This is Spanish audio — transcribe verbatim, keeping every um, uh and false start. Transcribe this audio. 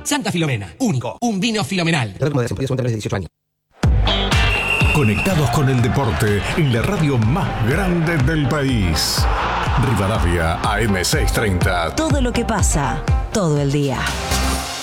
Santa Filomena, único, un vino filomenal. dieciocho años. Conectados con el deporte en la radio más grande del país. Rivadavia A M seiscientos treinta. Todo lo que pasa, todo el día.